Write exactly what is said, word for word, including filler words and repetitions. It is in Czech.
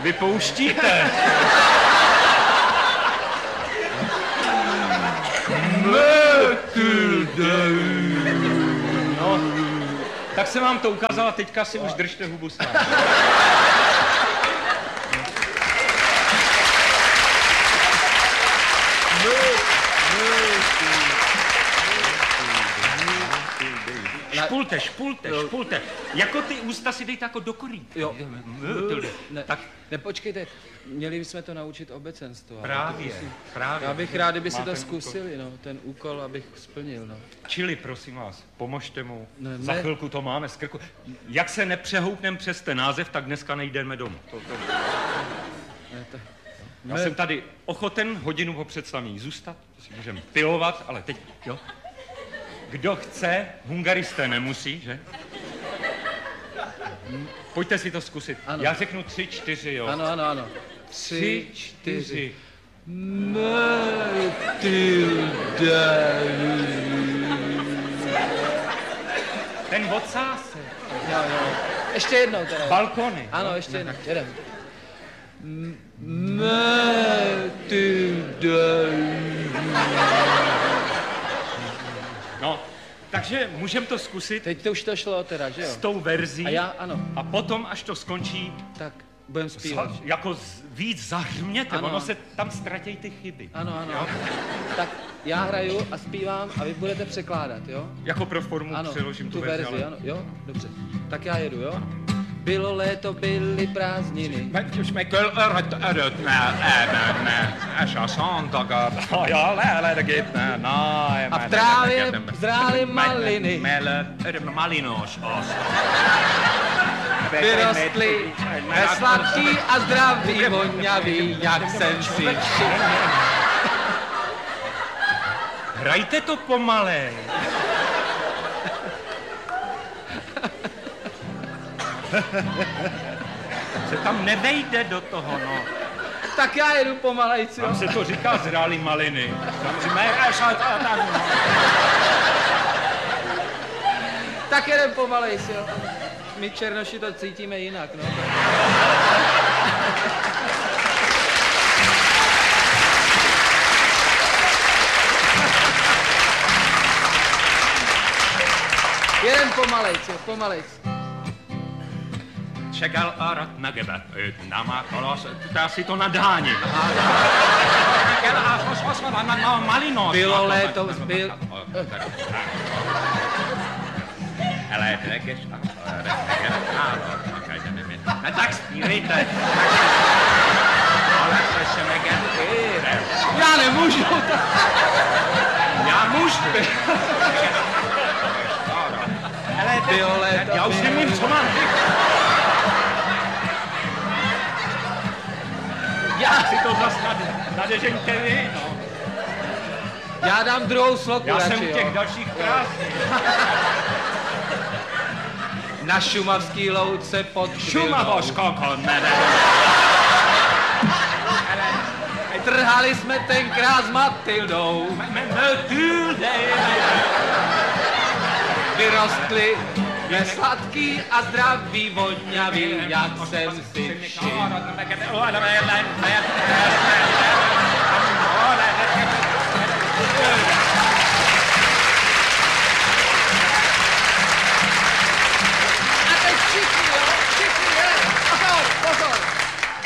vypouštíte. No, tak jsem vám to ukázala, teďka si už držte hubu s námi. Špulte, špulte, špulte. Jako ty ústa si dejte jako do korí. Jo. Ne, tak nepočkejte, měli bychom to naučit obecenstvo. Právě, právě. Já bych rád, kdyby si to zkusili, no, ten úkol, abych splnil, no. Čili, prosím vás, pomožte mu. Ne, Za ne. chvilku to máme z krku. Jak se nepřehoupneme přes ten název, tak dneska nejdeme domů. To, to... Ne, to... Já jsem tady ochoten hodinu po představení zůstat, to si můžeme pilovat, ale teď, jo. Kdo chce, hungaristé nemusí, že? Pojďte si to zkusit. Ano. Já řeknu tři, čtyři, jo. Ano, ano, ano. Tři, čtyři. Ten ocásek. Jo, jo. Ještě jednou teda. Balkony. Ano, no? ještě jednou. Jedem. No, takže můžeme to zkusit. Teď to už to šlo teda, že jo? S tou verzí. A já, ano. A potom, až to skončí, tak budem zpívat. Sa, jako z, víc zahřměte, ano. Ono se tam ztratí ty chyby. Ano, ano. Jo? Tak já hraju a zpívám a vy budete překládat, jo? Jako pro formu ano, přeložím tu tu verzi, verzi, ale... ano, jo? Dobře. Tak já jedu, jo? Bylo léto, byly prázdniny. A v trávě zrály maliny. Malinoš. Vyrostly sladký a zdravý, voňavý, jak jsem si všiml. Hrajte to pomalej. Se tam nevejde do toho, no. Tak já jedu pomalejci, jo. Tam se to říká zrálý maliny. Tam říká, tak jedem pomalejci, jo. My černoši to cítíme jinak, no. Jedem pomalejci, pomalejci. Čekal arat na gebet, náma kolos, dá si to nadáním. Malinoš. Bylo léto, byl... Hele, drekeš, a tak zpívejte. Ale se se negentíre. Já nemůžu. Já můžu. Hele, bylo léto. Já už nevím, co mám říct. Já si to zas nadežeňte vy, no. Já dám druhou sloku Já radši, jsem u těch jo. dalších krásných. Na šumavský louce pod Šumavoško, konne. Trhali jsme tenkrát s Matildou. Vyrostli nesladký a zdravý, voňavý, jak jsem si všiml. Oh,